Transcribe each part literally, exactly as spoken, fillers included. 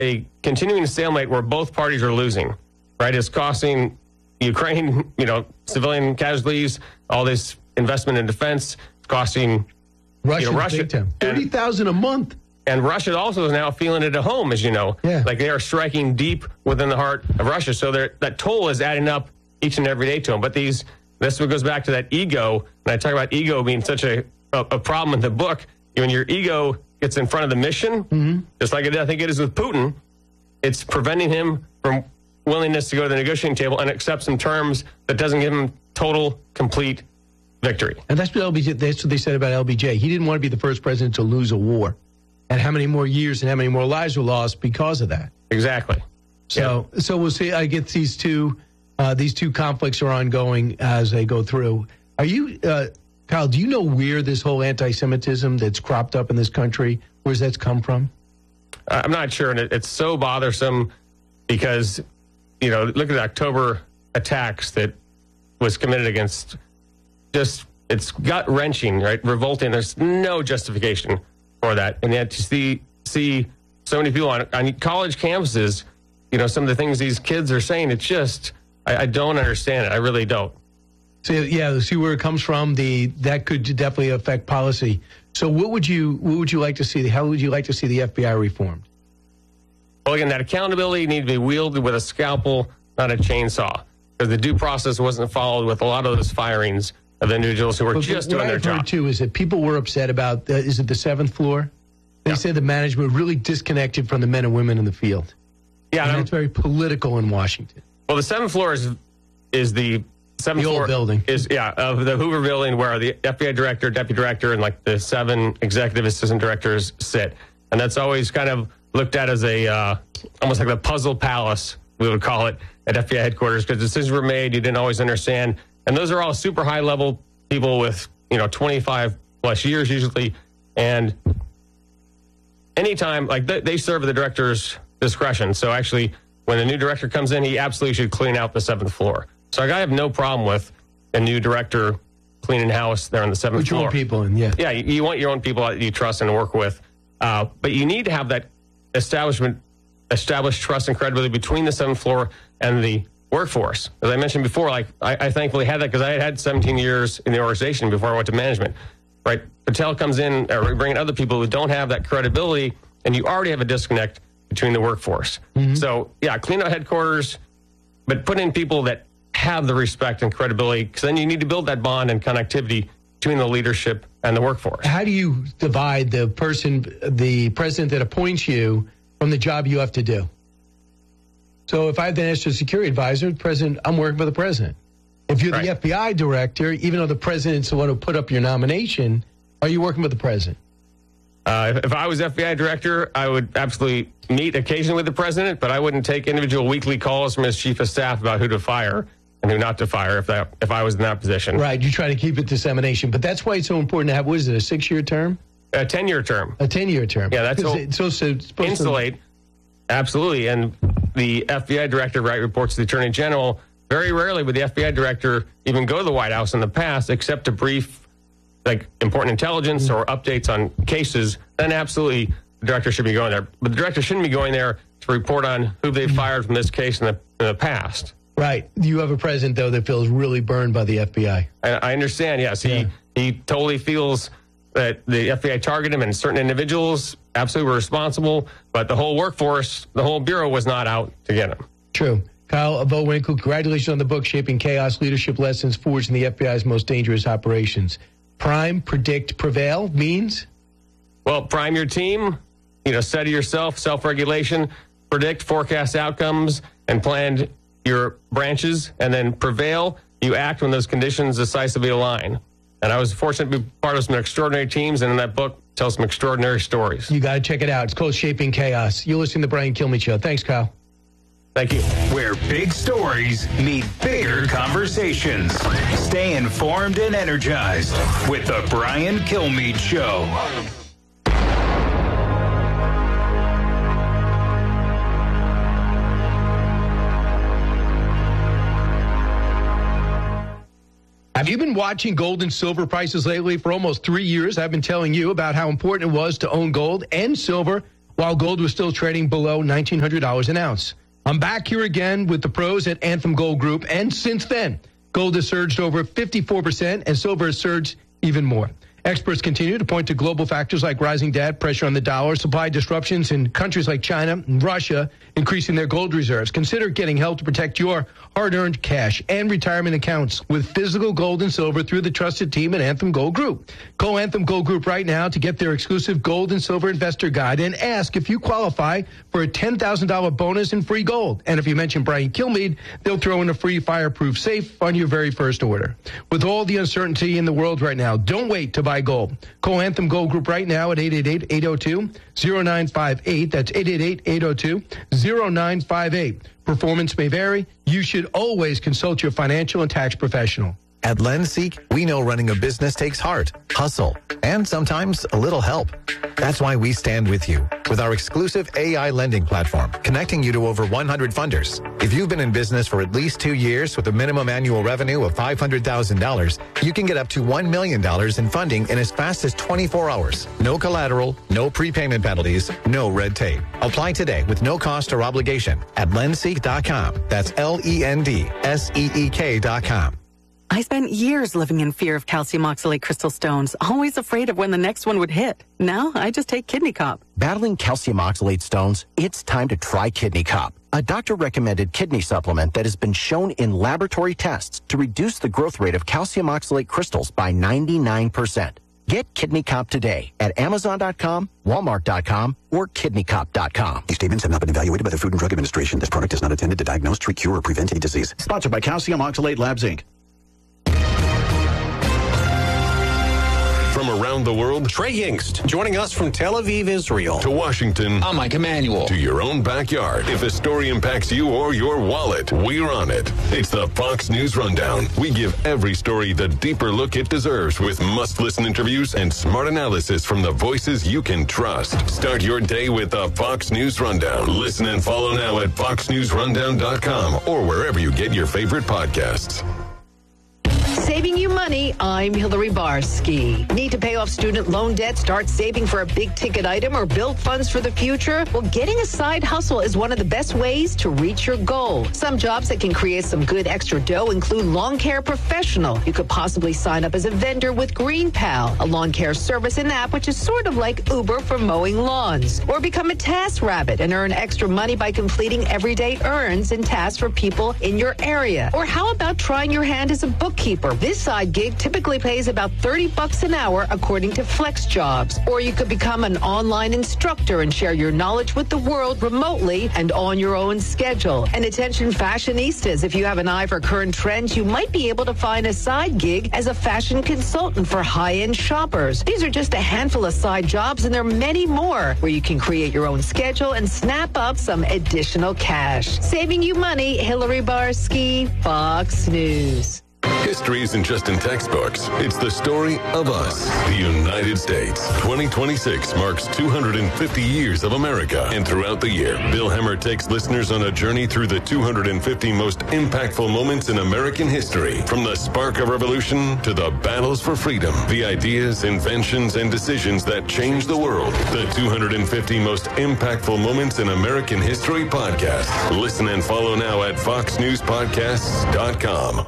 a continuing stalemate where both parties are losing, right? It's costing Ukraine, you know, civilian casualties, all this investment in defense, it's costing Russia, you know, Russia thirty thousand a month. And Russia also is now feeling it at home, as you know. Yeah. Like they are striking deep within the heart of Russia. So that toll is adding up each and every day to them. But these, this goes back to that ego. And I talk about ego being such a, a, a problem in the book. When your ego gets in front of the mission, mm-hmm. just like it, I think it is with Putin, it's preventing him from willingness to go to the negotiating table and accept some terms that doesn't give him total, complete victory. And that's what L B J, that's what they said about L B J. He didn't want to be the first president to lose a war. And how many more years and how many more lives were lost because of that? Exactly. So, yep. so we'll see. I get these two, uh, these two conflicts are ongoing as they go through. Are you, uh, Kyle? Do you know where this whole anti-Semitism that's cropped up in this country, where's that's come from? I'm not sure, and it, it's so bothersome because, you know, look at the October attacks that was committed against. Just it's gut wrenching, right? Revolting. There's no justification for that, and yet to see see so many people on, on college campuses, you know, some of the things these kids are saying, it's just I, I don't understand it. I really don't. So yeah, see where it comes from. The that could definitely affect policy. So what would you what would you like to see? How would you like to see the F B I reformed? Well, again, that accountability needs to be wielded with a scalpel, not a chainsaw, because the due process wasn't followed with a lot of those firings of the individuals who were but, just but doing their I've job. Heard too is that people were upset about the, is it the seventh floor? They yeah. said the management really disconnected from the men and women in the field. Yeah, and that's very political in Washington. Well, the seventh floor is is the seventh the floor old building is yeah of the Hoover building where the F B I director, deputy director, and like the seven executive assistant directors sit, and that's always kind of looked at as a uh, almost like the puzzle palace, we would call it, at F B I headquarters, because decisions were made you didn't always understand, and those are all super high level people with, you know, twenty-five plus years usually, and anytime, like they, they serve at the director's discretion. So actually, when a new director comes in, he absolutely should clean out the seventh floor. So I have no problem with a new director cleaning house there on the seventh Put floor. your own people in, yeah. Yeah, you, you want your own people that you trust and work with. Uh, but you need to have that establishment, established trust and credibility between the seventh floor and the workforce. As I mentioned before, like I, I thankfully had that because I had had seventeen years in the organization before I went to management. Right? Patel comes in, or bringing other people who don't have that credibility, and you already have a disconnect between the workforce. Mm-hmm. So, yeah, clean out headquarters, but put in people that have the respect and credibility, because then you need to build that bond and connectivity between the leadership and the workforce. How do you divide the person, the president that appoints you, from the job you have to do? So if I have the national security advisor, the president, I'm working for the president. If you're right. the F B I director, even though the president's the one who put up your nomination, are you working with the president? Uh, if, if I was F B I director, I would absolutely meet occasionally with the president, but I wouldn't take individual weekly calls from his chief of staff about who to fire and who not to fire if that if I was in that position. Right, you try to keep it dissemination, but that's why it's so important to have, what is it, a six-year term? A ten-year term. A ten-year term. Yeah, that's it's so, so it's supposed insulate. To... Absolutely, and the F B I director, right, reports to the attorney general. Very rarely would the F B I director even go to the White House in the past, except to brief like important intelligence or updates on cases. Then absolutely the director should be going there. But the director shouldn't be going there to report on who they fired from this case in the, in the past. Right. You have a president, though, that feels really burned by the F B I. I, I understand, yes. He, yeah. he totally feels that the F B I targeted him and certain individuals absolutely were responsible, but the whole workforce, the whole bureau was not out to get him. True. Kyle Vohwinkel, congratulations on the book, Shaping Chaos, Leadership Lessons Forged in the F B I's Most Dangerous Operations. Prime, predict, prevail means? Well, prime your team, you know, study yourself, self-regulation, predict, forecast outcomes, and plan your branches, and then prevail. You act when those conditions decisively align. And I was fortunate to be part of some extraordinary teams, and in that book, tell some extraordinary stories. You got to check it out. It's called Shaping Chaos. You're listening to the Brian Kilmeade Show. Thanks, Kyle. Thank you. Where big stories meet bigger conversations. Stay informed and energized with the Brian Kilmeade Show. Have you been watching gold and silver prices lately? For almost three years, I've been telling you about how important it was to own gold and silver while gold was still trading below nineteen hundred dollars an ounce. I'm back here again with the pros at Anthem Gold Group, and since then, gold has surged over fifty-four percent, and silver has surged even more. Experts continue to point to global factors like rising debt, pressure on the dollar, supply disruptions in countries like China and Russia increasing their gold reserves. Consider getting help to protect your hard-earned cash and retirement accounts with physical gold and silver through the trusted team at Anthem Gold Group. Call Anthem Gold Group right now to get their exclusive gold and silver investor guide and ask if you qualify for a ten thousand dollars bonus in free gold. And if you mention Brian Kilmeade, they'll throw in a free fireproof safe on your very first order. With all the uncertainty in the world right now, don't wait to buy gold. Call Anthem Gold Group right now at eight eight eight, eight oh two, oh nine five eight. That's eight eight eight, eight oh two, oh nine five eight. Performance may vary. You should always consult your financial and tax professional. At LendSeek, we know running a business takes heart, hustle, and sometimes a little help. That's why we stand with you with our exclusive A I lending platform, connecting you to over one hundred funders. If you've been in business for at least two years with a minimum annual revenue of five hundred thousand dollars, you can get up to one million dollars in funding in as fast as twenty-four hours. No collateral, no prepayment penalties, no red tape. Apply today with no cost or obligation at lendseek dot com. That's L E N D S E E K dot com. I spent years living in fear of calcium oxalate crystal stones, always afraid of when the next one would hit. Now, I just take Kidney Cop. Battling calcium oxalate stones? It's time to try Kidney Cop, a doctor-recommended kidney supplement that has been shown in laboratory tests to reduce the growth rate of calcium oxalate crystals by ninety-nine percent. Get Kidney Cop today at amazon dot com, walmart dot com, or kidney cop dot com. These statements have not been evaluated by the Food and Drug Administration. This product is not intended to diagnose, treat, cure, or prevent any disease. Sponsored by Calcium Oxalate Labs, Incorporated. From around the world, Trey Yingst, joining us from Tel Aviv, Israel. To Washington, I'm Mike Emanuel. To your own backyard. If a story impacts you or your wallet, we're on it. It's the Fox News Rundown. We give every story the deeper look it deserves with must-listen interviews and smart analysis from the voices you can trust. Start your day with the Fox News Rundown. Listen and follow now at fox news rundown dot com or wherever you get your favorite podcasts. Saving you money, I'm Hillary Barsky. Need to pay off student loan debt, start saving for a big ticket item, or build funds for the future? Well, getting a side hustle is one of the best ways to reach your goal. Some jobs that can create some good extra dough include lawn care professional. You could possibly sign up as a vendor with GreenPal, a lawn care service and app which is sort of like Uber for mowing lawns. Or become a task rabbit and earn extra money by completing everyday errands and tasks for people in your area. Or how about trying your hand as a bookkeeper? This side gig typically pays about thirty bucks an hour according to Flex Jobs. Or you could become an online instructor and share your knowledge with the world remotely and on your own schedule. And attention fashionistas, if you have an eye for current trends, you might be able to find a side gig as a fashion consultant for high-end shoppers. These are just a handful of side jobs, and there are many more where you can create your own schedule and snap up some additional cash. Saving you money, Hillary Barsky, Fox News. History isn't just in textbooks. It's the story of us, the United States. twenty twenty-six marks two hundred fifty years of America. And throughout the year, Bill Hemmer takes listeners on a journey through the two hundred fifty most impactful moments in American history. From the spark of revolution to the battles for freedom, the ideas, inventions, and decisions that changed the world. The two hundred fifty most impactful moments in American history podcast. Listen and follow now at fox news podcasts dot com.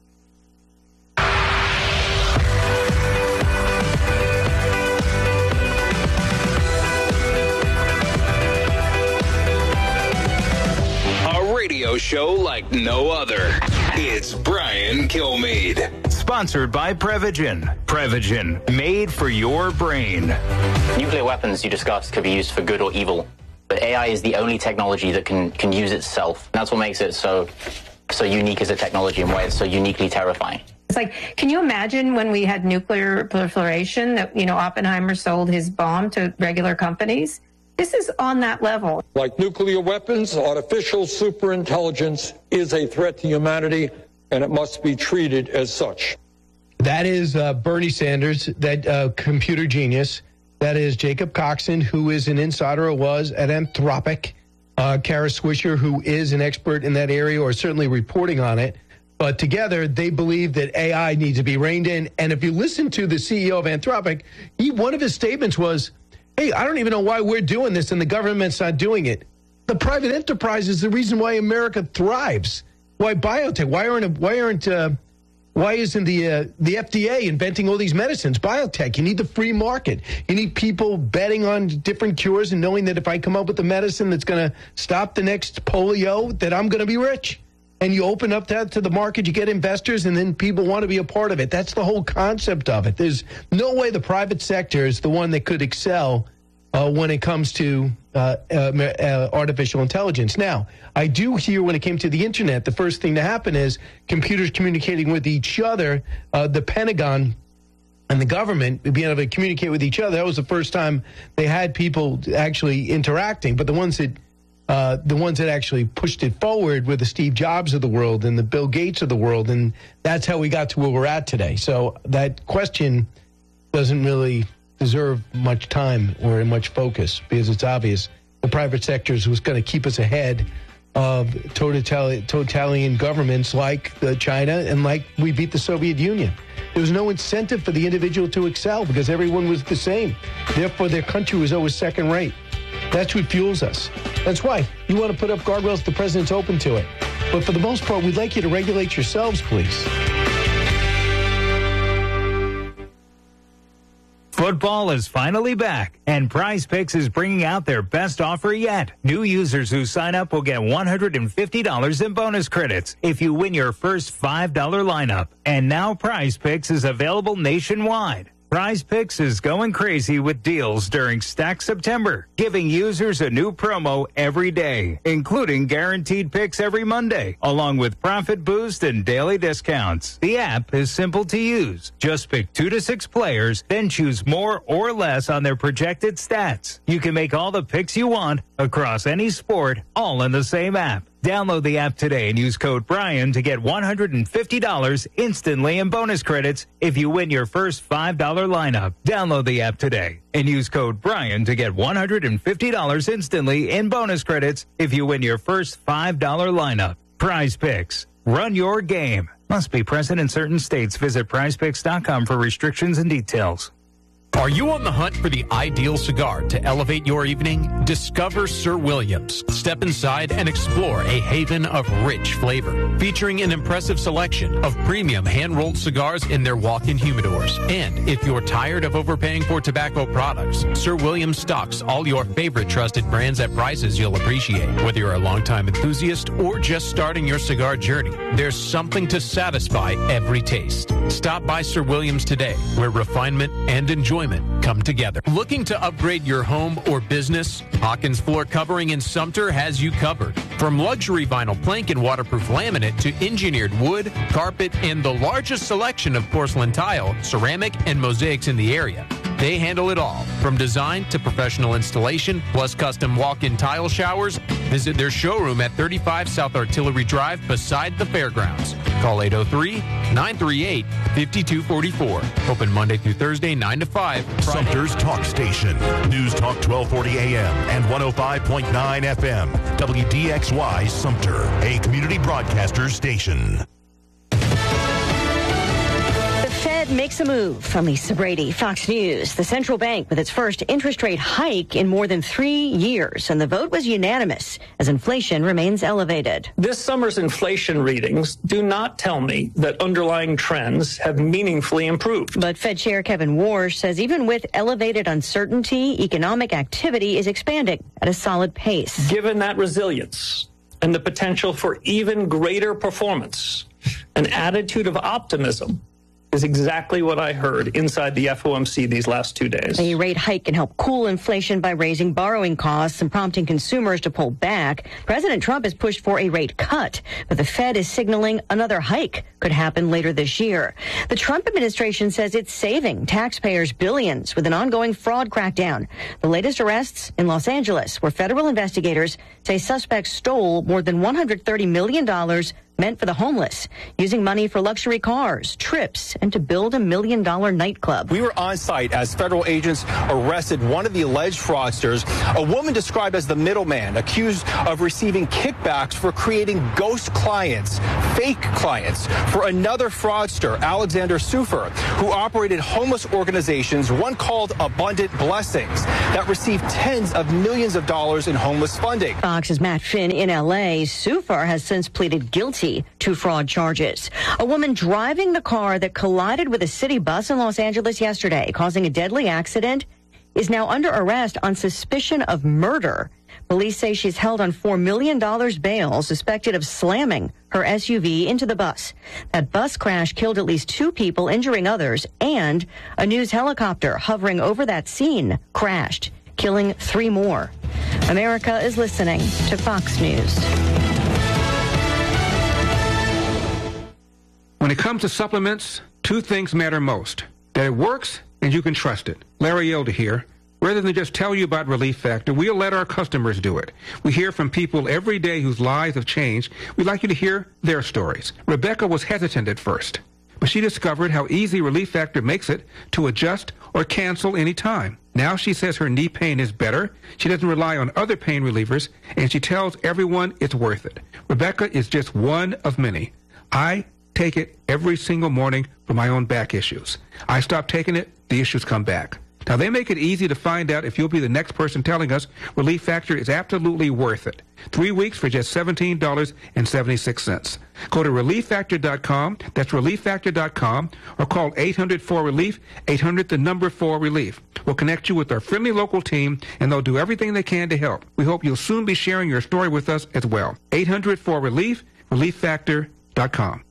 Radio show like no other. It's Brian Kilmeade. Sponsored by Prevagen. Prevagen, made for your brain. Nuclear weapons, you discussed, could be used for good or evil. But A I is the only technology that can, can use itself. That's what makes it so, so unique as a technology and why it's so uniquely terrifying. It's like, can you imagine when we had nuclear proliferation that, you know, Oppenheimer sold his bomb to regular companies? This is on that level. Like nuclear weapons, artificial superintelligence is a threat to humanity, and it must be treated as such. That is uh, Bernie Sanders, that uh, computer genius. That is Jacob Coxon, who is an insider or was at Anthropic. Uh, Kara Swisher, who is an expert in that area or certainly reporting on it. But together, they believe that A I needs to be reined in. And if you listen to the C E O of Anthropic, he, one of his statements was, Hey, I don't even know why we're doing this and the government's not doing it. The private enterprise is the reason why America thrives. Why biotech? Why aren't why aren't uh, why isn't the uh, the F D A inventing all these medicines? Biotech. You need the free market. You need people betting on different cures and knowing that if I come up with a medicine that's going to stop the next polio, that I'm going to be rich. And you open up that to the market, you get investors, and then people want to be a part of it. That's the whole concept of it. There's no way the private sector is the one that could excel uh, when it comes to uh, uh, uh, artificial intelligence. Now, I do hear when it came to the internet, the first thing to happen is computers communicating with each other. Uh, the Pentagon and the government being able to communicate with each other. That was the first time they had people actually interacting. But the ones that Uh, the ones that actually pushed it forward were the Steve Jobs of the world and the Bill Gates of the world, and that's how we got to where we're at today. So that question doesn't really deserve much time or much focus because it's obvious the private sector was going to keep us ahead of totalitarian, totalitarian governments like the China and like we beat the Soviet Union. There was no incentive for the individual to excel because everyone was the same. Therefore, their country was always second rate. That's what fuels us. That's why you want to put up guardrails. The president's open to it. But for the most part, we'd like you to regulate yourselves, please. Football is finally back, and Prize Picks is bringing out their best offer yet. New users who sign up will get one hundred fifty dollars in bonus credits if you win your first five dollar lineup. And now Prize Picks is available nationwide. Prize Picks is going crazy with deals during Stack September, giving users a new promo every day, including guaranteed picks every Monday, along with profit boost and daily discounts. The app is simple to use. Just pick two to six players, then choose more or less on their projected stats. You can make all the picks you want across any sport, all in the same app. Download the app today and use code Brian to get one hundred fifty dollars instantly in bonus credits if you win your first five dollar lineup. Download the app today and use code Brian to get one hundred fifty dollars instantly in bonus credits if you win your first five dollar lineup. Prize Picks. Run your game. Must be present in certain states. Visit prize picks dot com for restrictions and details. Are you on the hunt for the ideal cigar to elevate your evening? Discover Sir Williams. Step inside and explore a haven of rich flavor, featuring an impressive selection of premium hand-rolled cigars in their walk-in humidors. And if you're tired of overpaying for tobacco products, Sir Williams stocks all your favorite trusted brands at prices you'll appreciate. Whether you're a longtime enthusiast or just starting your cigar journey, there's something to satisfy every taste. Stop by Sir Williams today, where refinement and enjoyment come together. Looking to upgrade your home or business? Hawkins Floor Covering in Sumter has you covered. From luxury vinyl plank and waterproof laminate to engineered wood, carpet, and the largest selection of porcelain tile, ceramic, and mosaics in the area. They handle it all, from design to professional installation, plus custom walk-in tile showers. Visit their showroom at thirty-five South Artillery Drive beside the fairgrounds. Call eight oh three, nine three eight, five two four four. Open Monday through Thursday, nine to five. Friday. Sumter's Talk Station. News Talk twelve forty A M and one oh five point nine F M. W D X Y Sumter, a community broadcaster station. Fed makes a move. From Lisa Brady, Fox News. The central bank with its first interest rate hike in more than three years, and the vote was unanimous as inflation remains elevated. This summer's inflation readings do not tell me that underlying trends have meaningfully improved. But Fed Chair Kevin Warsh says even with elevated uncertainty, economic activity is expanding at a solid pace. Given that resilience and the potential for even greater performance, an attitude of optimism is exactly what I heard inside the F O M C these last two days. A rate hike can help cool inflation by raising borrowing costs and prompting consumers to pull back. President Trump has pushed for a rate cut, but the Fed is signaling another hike could happen later this year. The Trump administration says it's saving taxpayers billions with an ongoing fraud crackdown. The latest arrests in Los Angeles, where federal investigators say suspects stole more than one hundred thirty million dollars meant for the homeless, using money for luxury cars, trips, and to build a million-dollar nightclub. We were on site as federal agents arrested one of the alleged fraudsters, a woman described as the middleman, accused of receiving kickbacks for creating ghost clients, fake clients, for another fraudster, Alexander Sufer, who operated homeless organizations, one called Abundant Blessings, that received tens of millions of dollars in homeless funding. Fox's Matt Finn in L A. Sufer has since pleaded guilty to fraud charges. A woman driving the car that collided with a city bus in Los Angeles yesterday, causing a deadly accident, is now under arrest on suspicion of murder. Police say she's held on four million dollars bail, suspected of slamming her S U V into the bus. That bus crash killed at least two people, injuring others, and a news helicopter hovering over that scene crashed, killing three more. America is listening to Fox News. When it comes to supplements, two things matter most: that it works and you can trust it. Larry Elder here. Rather than just tell you about Relief Factor, we'll let our customers do it. We hear from people every day whose lives have changed. We'd like you to hear their stories. Rebecca was hesitant at first, but she discovered how easy Relief Factor makes it to adjust or cancel any time. Now she says her knee pain is better, she doesn't rely on other pain relievers, and she tells everyone it's worth it. Rebecca is just one of many. I take it every single morning for my own back issues. I stop taking it, the issues come back. Now, they make it easy to find out if you'll be the next person telling us Relief Factor is absolutely worth it. Three weeks for just seventeen dollars and seventy-six cents. Go to relief factor dot com, that's relief factor dot com, or call eight hundred four relief, eight hundred the number four relief. We'll connect you with our friendly local team, and they'll do everything they can to help. We hope you'll soon be sharing your story with us as well. eight hundred four relief, relief factor dot com.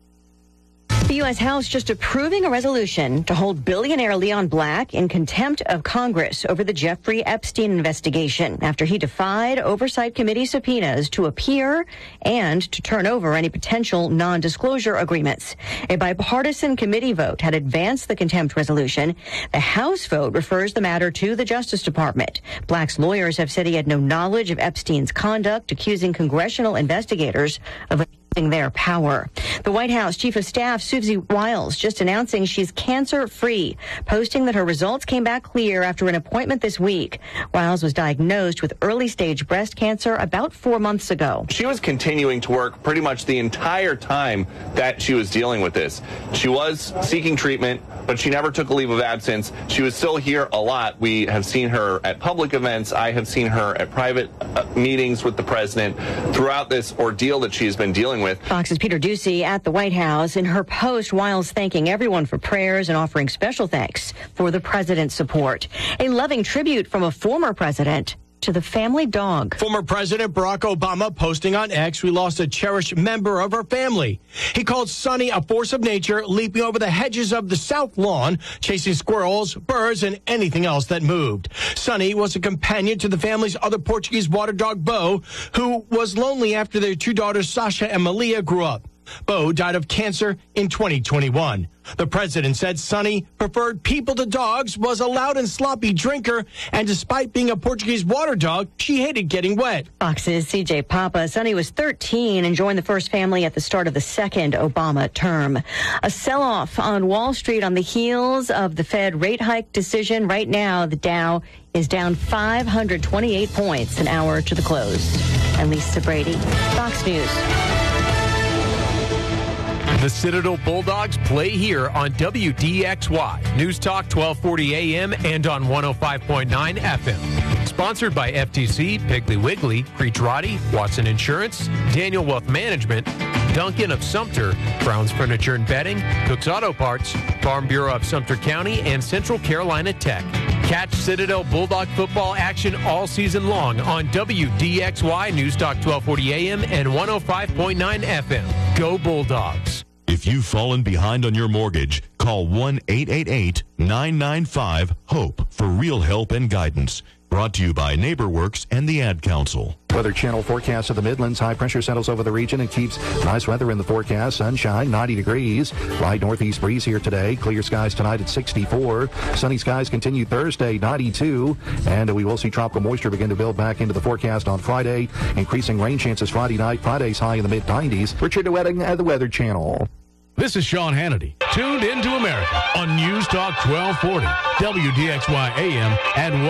The U S House just approving a resolution to hold billionaire Leon Black in contempt of Congress over the Jeffrey Epstein investigation after he defied Oversight Committee subpoenas to appear and to turn over any potential non-disclosure agreements. A bipartisan committee vote had advanced the contempt resolution. The House vote refers the matter to the Justice Department. Black's lawyers have said he had no knowledge of Epstein's conduct, accusing congressional investigators of their power. The White House Chief of Staff Susie Wiles just announcing she's cancer-free, posting that her results came back clear after an appointment this week. Wiles was diagnosed with early-stage breast cancer about four months ago. She was continuing to work pretty much the entire time that she was dealing with this. She was seeking treatment, but she never took a leave of absence. She was still here a lot. We have seen her at public events. I have seen her at private uh, meetings with the president throughout this ordeal that she's been dealing with. Fox's Peter Ducey at the White House. In her post, Wiles thanking everyone for prayers and offering special thanks for the president's support. A loving tribute from a former president to the family dog. Former President Barack Obama posting on X, we lost a cherished member of our family. He called Sonny a force of nature, leaping over the hedges of the South Lawn, chasing squirrels, birds, and anything else that moved. Sonny was a companion to the family's other Portuguese water dog, Bo, who was lonely after their two daughters, Sasha and Malia, grew up. Bo died of cancer in twenty twenty-one. The president said Sonny preferred people to dogs, was a loud and sloppy drinker, and despite being a Portuguese water dog, she hated getting wet. Fox's C J Papa. Sonny was thirteen and joined the first family at the start of the second Obama term. A sell-off on Wall Street on the heels of the Fed rate hike decision. Right now, the Dow is down five hundred twenty-eight points, an hour to the close. And Lisa Brady, Fox News. The Citadel Bulldogs play here on W D X Y, News Talk twelve forty A M and on one oh five point nine F M. Sponsored by F T C, Piggly Wiggly, Creech-Roddy, Watson Insurance, Daniel Wealth Management, Duncan of Sumter, Brown's Furniture and Bedding, Cook's Auto Parts, Farm Bureau of Sumter County, and Central Carolina Tech. Catch Citadel Bulldog football action all season long on W D X Y, News Talk twelve forty A M and one oh five point nine F M. Go Bulldogs. If you've fallen behind on your mortgage, call one eight eight eight, nine nine five, HOPE for real help and guidance. Brought to you by NeighborWorks and the Ad Council. Weather Channel forecast of the Midlands. High pressure settles over the region and keeps nice weather in the forecast. Sunshine, ninety degrees. Light northeast breeze here today. Clear skies tonight at sixty-four. Sunny skies continue Thursday, ninety-two. And we will see tropical moisture begin to build back into the forecast on Friday. Increasing rain chances Friday night. Friday's high in the mid nineties. Richard DeWetting at the Weather Channel. This is Sean Hannity, tuned into America on News Talk twelve forty, W D X Y A M and